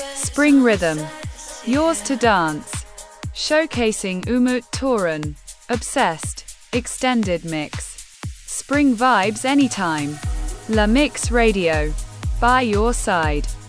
Spring Rhythm, Yours to Dance, showcasing Umut Toran, Obsessed, Extended Mix. Spring Vibes Anytime, La Mix Radio, by your side.